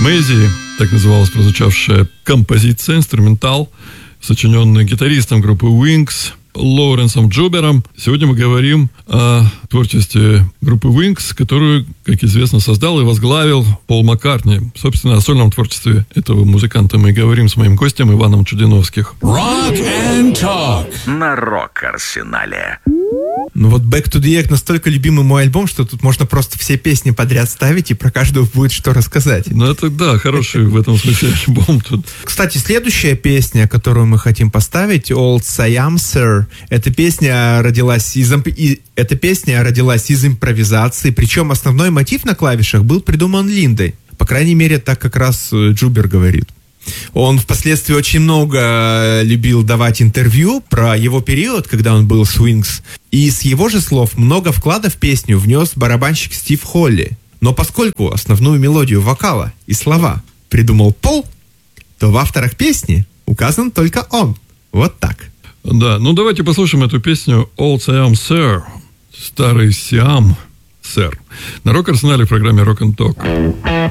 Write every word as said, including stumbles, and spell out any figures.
Мэйзи, так называлась прозвучавшая композиция, инструментал, сочиненный гитаристом группы Wings Лоуренсом Джубером. Сегодня мы говорим о творчестве группы Wings, которую, как известно, создал и возглавил Пол Маккартни. Собственно, о сольном творчестве этого музыканта мы и говорим с моим гостем Иваном Чудиновских. Rock and Talk на Рок-Арсенале. Ну вот Back to the Egg настолько любимый мой альбом, что тут можно просто все песни подряд ставить, и про каждую будет что рассказать. Ну это, да, хороший в этом смысле альбом тут. Кстати, следующая песня, которую мы хотим поставить, Old Siam Sir, эта песня родилась из, и, эта песня родилась из импровизации, причем основной мотив на клавишах был придуман Линдой. По крайней мере, так как раз Джубер говорит. Он впоследствии очень много любил давать интервью про его период, когда он был с Wings. И с его же слов много вклада в песню внес барабанщик Стив Холли. Но поскольку основную мелодию вокала и слова придумал Пол, то в авторах песни указан только он. Вот так. Да, ну давайте послушаем эту песню Old Siam Sir, старый Сиам, сэр. На Рок-Арсенале в программе Rock and Talk.